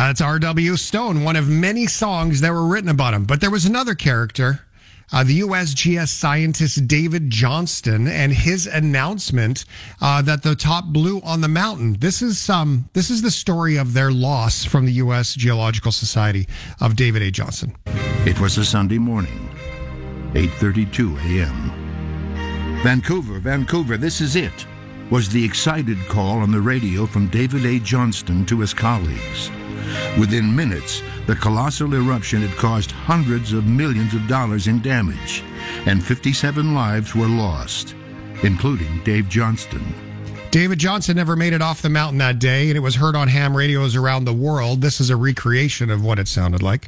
That's R.W. Stone, one of many songs that were written about him. But there was another character, the USGS scientist David Johnston, and his announcement that the top blew on the mountain. This is the story of their loss from the U.S. Geological Society of David A. Johnston. It was a Sunday morning, 8:32 a.m. Vancouver, this is it, was the excited call on the radio from David A. Johnston to his colleagues. Within minutes, the colossal eruption had caused hundreds of millions of dollars in damage, and 57 lives were lost, including Dave Johnston. David Johnston never made it off the mountain that day, and it was heard on ham radios around the world. This is a recreation of what it sounded like.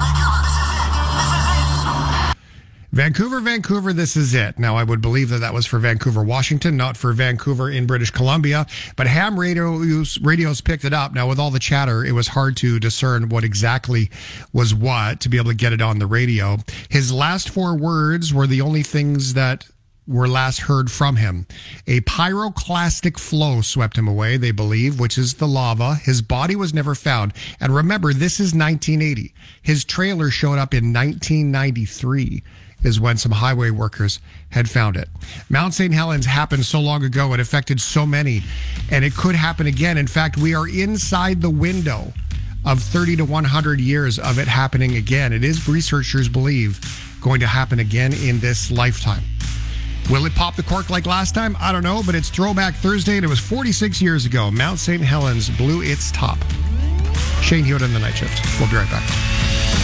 Vancouver, this is it. Now, I would believe that was for Vancouver, Washington, not for Vancouver in British Columbia, but ham radios picked it up. Now, with all the chatter, it was hard to discern what exactly was what to be able to get it on the radio. His last four words were the only things that were last heard from him. A pyroclastic flow swept him away, they believe, which is the lava. His body was never found. And remember, this is 1980. His trailer showed up in 1993. Is when some highway workers had found it. Mount St. Helens happened so long ago. It affected so many, and it could happen again. In fact, we are inside the window of 30 to 100 years of it happening again. It is, researchers believe, going to happen again in this lifetime. Will it pop the cork like last time? I don't know, but it's Throwback Thursday, and it was 46 years ago. Mount St. Helens blew its top. Shane Hewitt on the Night Shift. We'll be right back.